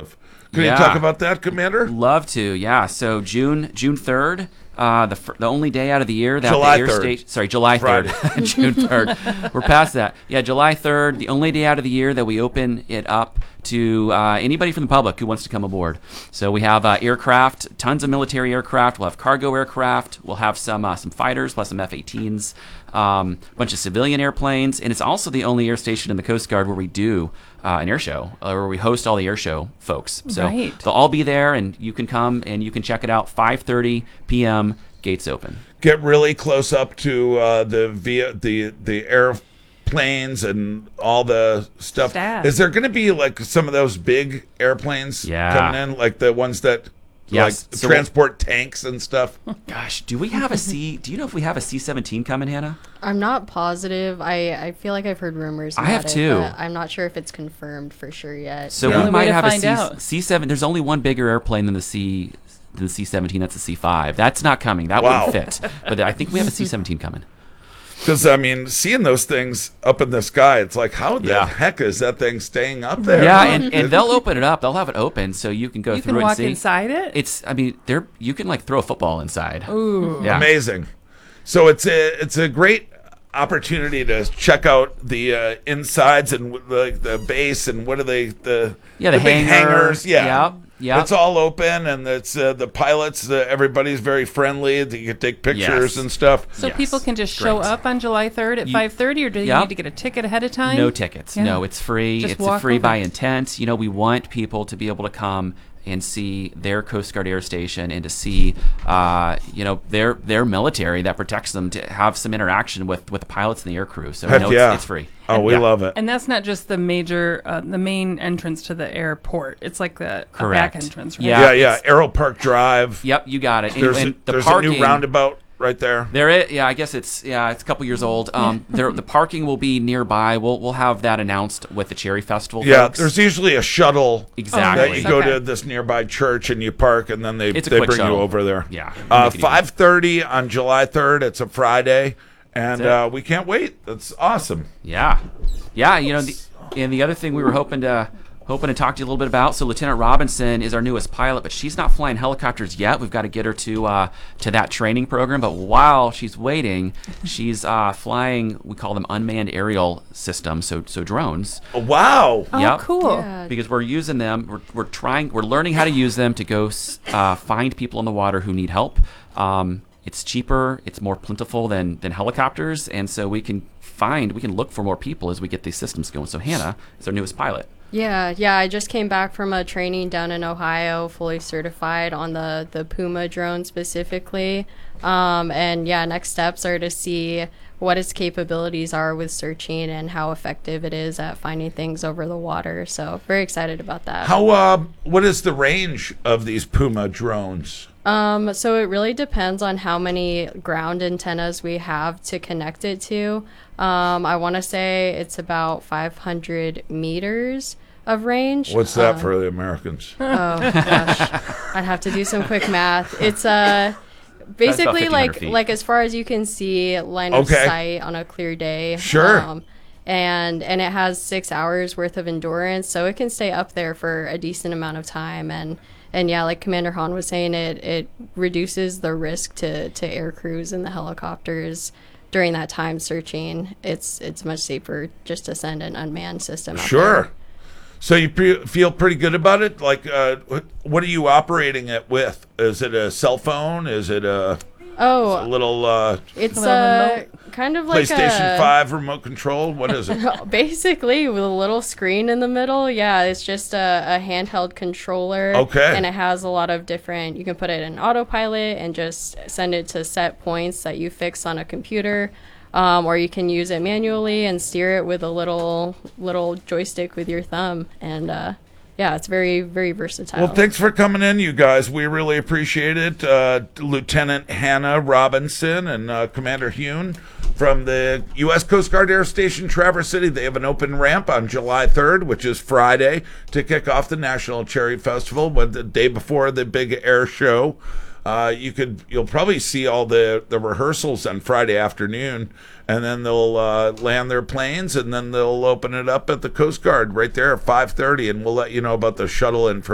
impressive. Can you talk about that, Commander? Love to. Yeah. So June 3rd. The only day out of the year that July the air 3rd. station, sorry, July 3rd, June 3rd. We're past that. Yeah, July 3rd, the only day out of the year that we open it up to anybody from the public who wants to come aboard. So we have aircraft, tons of military aircraft. We'll have cargo aircraft. We'll have some fighters plus some F-18s, a bunch of civilian airplanes, and it's also the only air station in the Coast Guard where we do an air show, where we host all the air show folks. So they'll all be there, and you can come and you can check it out. 5:30 p.m. Gates open. Get really close up to the airplanes and all the stuff. Is there going to be like some of those big airplanes coming in, like the ones that transport tanks and stuff? Gosh, do we have do you know if we have a C-17 coming, Hannah? I'm not positive. I feel like I've heard rumors about I have too. But I'm not sure if it's confirmed for sure yet. So we might have a C-7. There's only one bigger airplane than the C-17. That's the C-5. That's not coming. That wouldn't fit. But I think we have a C-17 coming. Because, I mean, seeing those things up in the sky, it's like, how the heck is that thing staying up there? Yeah, and they'll open it up. They'll have it open so you can go through it and see. You can walk inside it? It's, I mean, you can like throw a football inside. Ooh. Yeah. Amazing. So it's a great opportunity to check out the insides and like the base and what are they, the big hangars. Yeah. Yeah, it's all open, and it's the pilots. Everybody's very friendly. You can take pictures and stuff. So people can just show up on July 3rd at 5:30, or do you need to get a ticket ahead of time? No tickets. Yeah. No, it's free. It's free by intent. You know, we want people to be able to come and see their Coast Guard air station and to see, their military that protects them, to have some interaction with the pilots and the air crew. So it's free. Oh, we love it. And that's not just the the main entrance to the airport. It's like the back entrance, right? Yeah. Aero Park Drive. Yep, you got it. There's a new roundabout right there. I guess it's a couple years old. The parking will be nearby. We'll have that announced with the Cherry Festival. Yeah, folks. there's usually a shuttle. Exactly. That you go to this nearby church and you park, and then they bring you over there. Yeah. 5:30 on July 3rd. It's a Friday. And we can't wait. That's awesome. Yeah. You know, and the other thing we were hoping to talk to you a little bit about. So Lieutenant Robinson is our newest pilot, but she's not flying helicopters yet. We've got to get her to that training program. But while she's waiting, she's flying. We call them unmanned aerial systems. So drones. Oh, wow. Oh, cool. Yeah. Because we're using them. We're learning how to use them to go find people in the water who need help. It's cheaper, it's more plentiful than helicopters, and so we can look for more people as we get these systems going. So Hannah is our newest pilot. Yeah, I just came back from a training down in Ohio, fully certified on the Puma drone specifically. Next steps are to see what its capabilities are with searching and how effective it is at finding things over the water. So very excited about that. What is the range of these Puma drones? So it really depends on how many ground antennas we have to connect it to. I want to say it's about 500 meters of range. What's that for the Americans? Oh, gosh. I'd have to do some quick math. It's basically like as far as you can see, line of sight on a clear day. Sure. And it has 6 hours worth of endurance, so it can stay up there for a decent amount of time. And yeah, like Commander Hahn was saying, it reduces the risk to air crews and the helicopters during that time searching. It's much safer just to send an unmanned system out there. So you feel pretty good about it? Like, what are you operating it with? Is it a cell phone? Is it a little? It's kind of like PlayStation 5 remote control. What is it? Basically, with a little screen in the middle. Yeah, it's just a handheld controller. Okay. And it has a lot of different. You can put it in autopilot and just send it to set points that you fix on a computer. Or you can use it manually and steer it with a little joystick with your thumb. And it's very, very versatile. Well, thanks for coming in, you guys. We really appreciate it. Lieutenant Hannah Robinson and Commander Hune from the U.S. Coast Guard Air Station, Traverse City. They have an open ramp on July 3rd, which is Friday, to kick off the National Cherry Festival, the day before the big air show. You'll probably see all the rehearsals on Friday afternoon, and then they'll land their planes, and then they'll open it up at the Coast Guard right there at 5:30, and we'll let you know about the shuttle information.